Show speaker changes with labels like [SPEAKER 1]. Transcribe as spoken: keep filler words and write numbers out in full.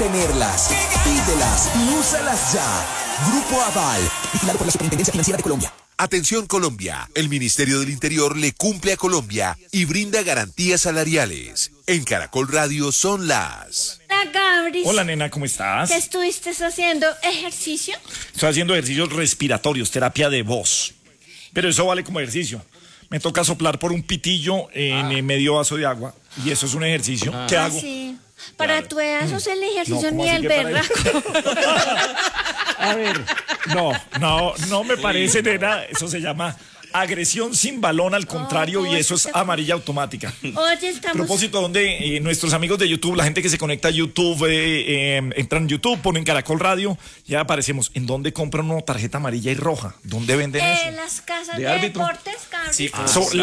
[SPEAKER 1] tenerlas. Pídelas y úsalas ya. Grupo Aval, vigilado por la Superintendencia Financiera de Colombia.
[SPEAKER 2] Atención Colombia, el Ministerio del Interior le cumple a Colombia y brinda garantías salariales. En Caracol Radio son las...
[SPEAKER 3] Hola, Gabris.
[SPEAKER 4] Hola, nena, ¿cómo estás?
[SPEAKER 3] ¿Qué estuviste haciendo? ¿Ejercicio?
[SPEAKER 4] Estoy haciendo ejercicios respiratorios, terapia de voz. Pero eso vale como ejercicio. Me toca soplar por un pitillo en ah. medio vaso de agua. Y eso es un ejercicio. Ah. ¿Qué hago?
[SPEAKER 3] Sí. Para claro. tu edad, eso es el ejercicio
[SPEAKER 4] no,
[SPEAKER 3] ni el berraco.
[SPEAKER 4] A ver, no, no, no me parece, nena. Eso se llama agresión sin balón, al contrario, oh, y eso es amarilla automática.
[SPEAKER 3] Oye, estamos...
[SPEAKER 4] A propósito, donde eh, nuestros amigos de YouTube, la gente que se conecta a YouTube, eh, eh, entran en YouTube, ponen Caracol Radio, ya aparecemos. ¿En dónde compran una tarjeta amarilla y roja? ¿Dónde venden
[SPEAKER 3] eh,
[SPEAKER 4] eso?
[SPEAKER 3] En las casas
[SPEAKER 4] de,
[SPEAKER 3] de deportes, Carlos.
[SPEAKER 4] Sí, ah, so,